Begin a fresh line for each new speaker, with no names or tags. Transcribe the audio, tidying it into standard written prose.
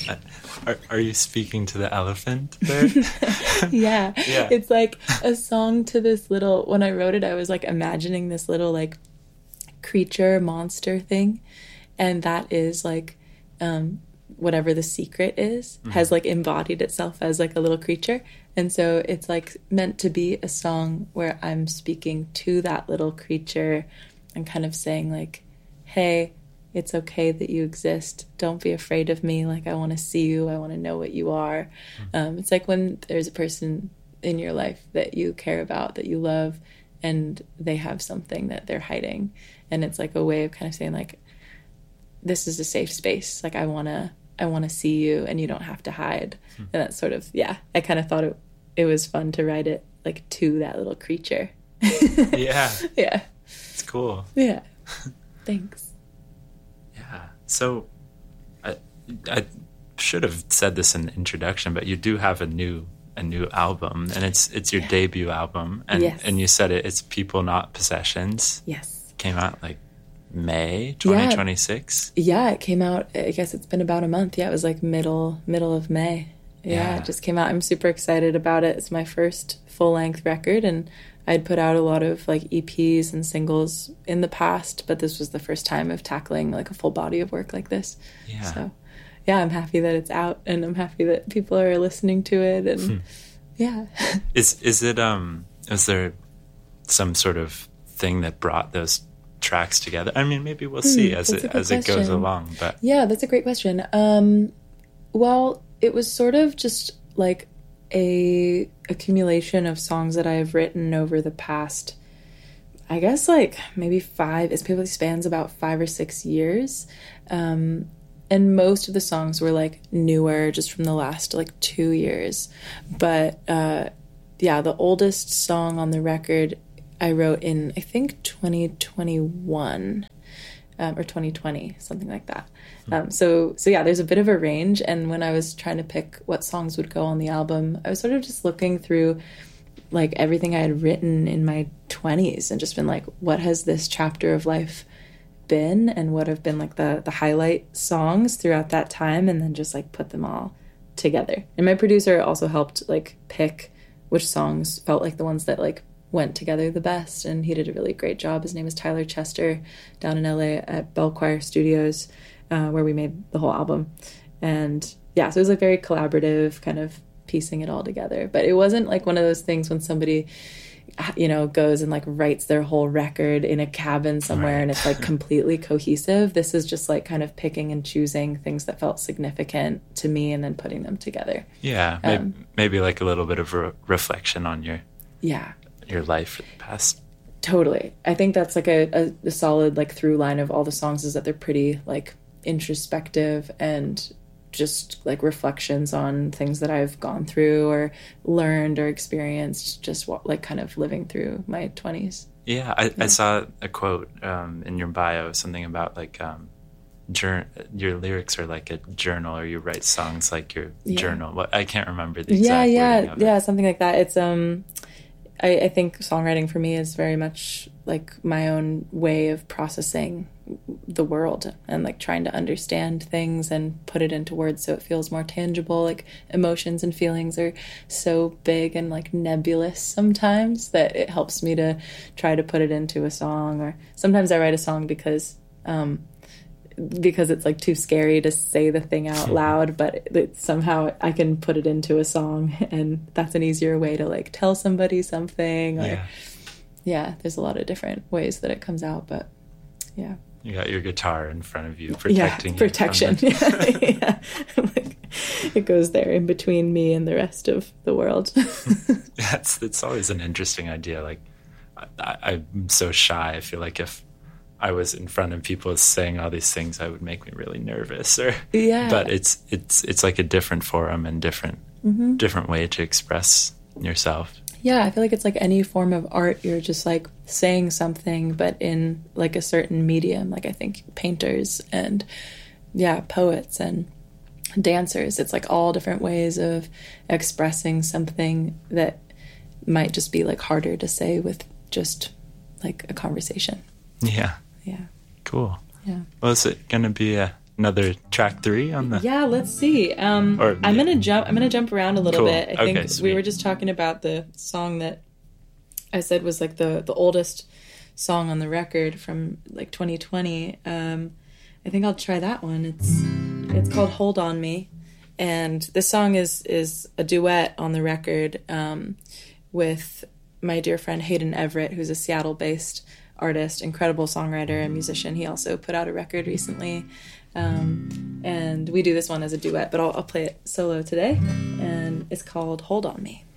Are you speaking to the elephant there?
Yeah.
Yeah.
It's like a song to this little, when I wrote it, I was like imagining this little like creature monster thing. And that is like, whatever the secret is, has like embodied itself as like a little creature. And so it's like meant to be a song where I'm speaking to that little creature and kind of saying like, hey, it's okay that you exist. Don't be afraid of me. Like, I want to see you. I want to know what you are. It's like when there's a person in your life that you care about, that you love, and they have something that they're hiding. And it's like a way of kind of saying like, this is a safe space. Like, I want to see you and you don't have to hide. And that's sort of, yeah, I kind of thought it was fun to write it like to that little creature.
Yeah.
Yeah.
It's cool.
Yeah. Thanks.
Yeah. So I should have said this in the introduction, but you do have a new album, and it's your debut album. And
Yes.
and you said it's People Not Possessions.
Yes.
Came out like May 2026.
Yeah, it came out, I guess it's been about a month. Yeah, it was like middle of May. Yeah, it just came out. I'm super excited about it. It's my first full-length record, and I'd put out a lot of like EPs and singles in the past, but this was the first time of tackling like a full body of work like this.
Yeah.
So, yeah, I'm happy that it's out, and I'm happy that people are listening to it, and yeah.
Is there some sort of thing that brought those tracks together? I mean, maybe we'll see as it goes along, but
yeah, that's a great question. Well, it was sort of just like a accumulation of songs that I've written over the past, I guess like maybe it probably spans about 5 or 6 years. And most of the songs were like newer, just from the last like 2 years. But yeah, the oldest song on the record I wrote in, I think, 2021 or 2020, something like that. So yeah, there's a bit of a range. And when I was trying to pick what songs would go on the album, I was sort of just looking through like everything I had written in my 20s and just been like, what has this chapter of life been, and what have been like the highlight songs throughout that time, and then just like put them all together. And my producer also helped like pick which songs felt like the ones that like went together the best, and he did a really great job. His name is Tyler Chester, down in LA at Bell Choir Studios, where we made the whole album. And yeah, so it was like very collaborative, kind of piecing it all together. But it wasn't like one of those things when somebody, you know, goes and like writes their whole record in a cabin somewhere, and it's like completely cohesive. This is just like kind of picking and choosing things that felt significant to me and then putting them together.
Yeah, maybe like a little bit of reflection on your life for the past.
Totally. I think that's like a solid like through line of all the songs, is that they're pretty like introspective and just like reflections on things that I've gone through or learned or experienced, just like kind of living through my 20s.
Yeah, I saw a quote in your bio, something about like your lyrics are like a journal, or you write songs like your journal. I can't remember the exact wording of it.
Something like that. It's I think songwriting for me is very much like my own way of processing the world and like trying to understand things and put it into words so it feels more tangible. Like emotions and feelings are so big and like nebulous sometimes that it helps me to try to put it into a song. Or sometimes I write a song because it's like too scary to say the thing out loud, but somehow I can put it into a song, and that's an easier way to like tell somebody something. Or there's a lot of different ways that it comes out, but yeah.
You got your guitar in front of you, protecting
protection. Yeah. Like, it goes there in between me and the rest of the world.
It's always an interesting idea. Like I'm so shy. I feel like if I was in front of people saying all these things, I would make me really nervous. But it's like a different forum and different way to express yourself.
Yeah, I feel like it's like any form of art. You're just like saying something, but in like a certain medium. Like I think painters and poets and dancers, it's like all different ways of expressing something that might just be like harder to say with just like a conversation.
Yeah.
Yeah.
Cool.
Yeah.
Well, is it going to be a another track 3 on the...
Yeah, let's see. I'm gonna jump around a little bit. I think we were just talking about the song that I said was like the oldest song on the record from like 2020. I think I'll try that one. It's called Hold On Me, and this song is a duet on the record with my dear friend Hayden Everett, who's a Seattle-based artist, incredible songwriter and musician. He also put out a record recently, and we do this one as a duet, but I'll play it solo today, and it's called Hold On Me.